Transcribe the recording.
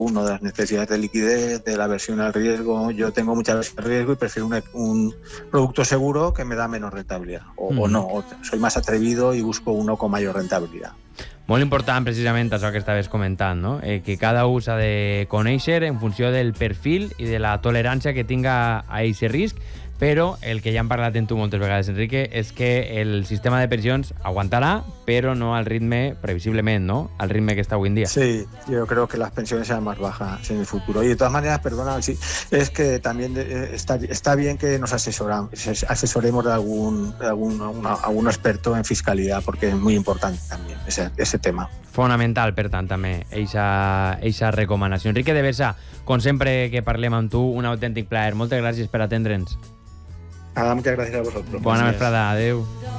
uno de las necesidades de liquidez, de la aversión al riesgo. Yo tengo mucha aversión al riesgo y prefiero un producto seguro que me da menos rentabilidad. O no, o soy más atrevido y busco uno con mayor rentabilidad. Molt important, precisament, això que estaves comentant, no? Que cada un s'ha de conèixer en funció del perfil i de la tolerància que tinga a aquest risc, però el que ja hem parlat en tu moltes vegades, Enrique, és que el sistema de pensions aguantarà, però no al ritme, previsiblement, ¿no? Al ritme que està avui en dia. Sí, yo creo que las pensiones serán más bajas en el futuro. Y de todas maneras, perdona, sí, es que también está bien que nos asesoremos de algún experto en fiscalidad, porque es muy importante también ese tema. Fonamental, per tant, també, eixa recomanació. Enrique Devesa, com sempre que parlem amb tu, un autèntic plaer. Moltes gràcies per atendre'ns. Nada, muchas gracias a vosotros. Bona vesprada, adeu.